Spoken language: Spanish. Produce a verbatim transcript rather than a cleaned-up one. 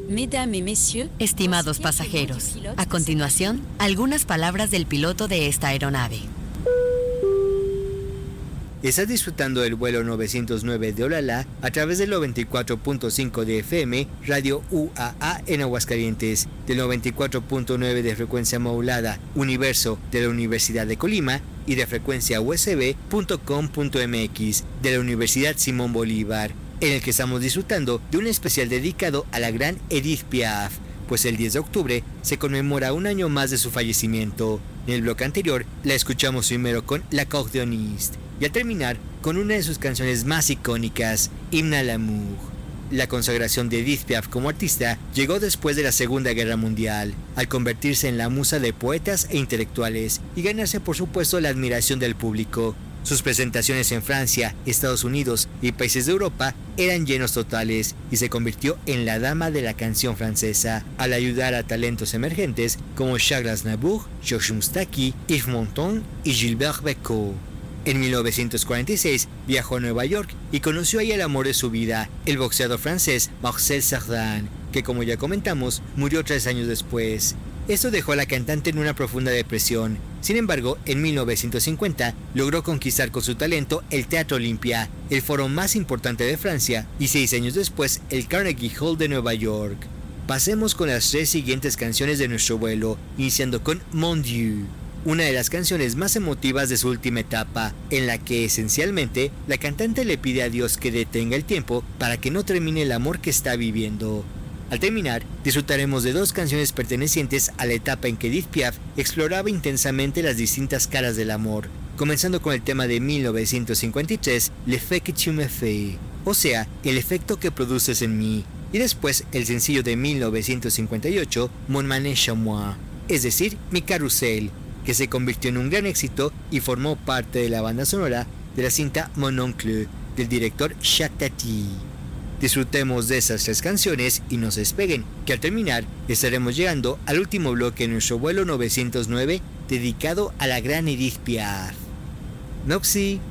Mesdames et messieurs, estimados pasajeros, a continuación, algunas palabras del piloto de esta aeronave. Estás disfrutando del vuelo novecientos nueve de Olala a través del noventa y cuatro punto cinco de F M, Radio U A A en Aguascalientes, del noventa y cuatro punto nueve de frecuencia modulada Universo de la Universidad de Colima y de frecuencia U S B punto com punto M X de la Universidad Simón Bolívar, en el que estamos disfrutando de un especial dedicado a la gran Edith Piaf, pues el diez de octubre se conmemora un año más de su fallecimiento. En el bloque anterior la escuchamos primero con L'Accordéoniste y al terminar con una de sus canciones más icónicas, Hymne à l'amour. La consagración de Edith Piaf como artista llegó después de la Segunda Guerra Mundial, al convertirse en la musa de poetas e intelectuales y ganarse por supuesto la admiración del público. Sus presentaciones en Francia, Estados Unidos y países de Europa eran llenos totales y se convirtió en la dama de la canción francesa al ayudar a talentos emergentes como Charles Aznavour, Georges Moustaki, Yves Montand y Gilbert Bécaud. En mil novecientos cuarenta y seis viajó a Nueva York y conoció ahí el amor de su vida, el boxeador francés Marcel Cerdan, que como ya comentamos, murió tres años después. Esto dejó a la cantante en una profunda depresión. Sin embargo, en mil novecientos cincuenta logró conquistar con su talento el Teatro Olympia, el foro más importante de Francia, y seis años después el Carnegie Hall de Nueva York. Pasemos con las tres siguientes canciones de nuestro vuelo, iniciando con Mon Dieu, una de las canciones más emotivas de su última etapa, en la que esencialmente la cantante le pide a Dios que detenga el tiempo para que no termine el amor que está viviendo. Al terminar, disfrutaremos de dos canciones pertenecientes a la etapa en que Edith Piaf exploraba intensamente las distintas caras del amor, comenzando con el tema de mil novecientos cincuenta y tres, L'effet que tu me fais, o sea, el efecto que produces en mí, y después el sencillo de mil novecientos cincuenta y ocho, Mon manège à moi, es decir, Mi carrusel, que se convirtió en un gran éxito y formó parte de la banda sonora de la cinta Mon oncle, del director Jacques Tati. Disfrutemos de esas tres canciones y no se despeguen, que al terminar estaremos llegando al último bloque de nuestro vuelo novecientos nueve dedicado a la gran Edith Piaf. Noxy.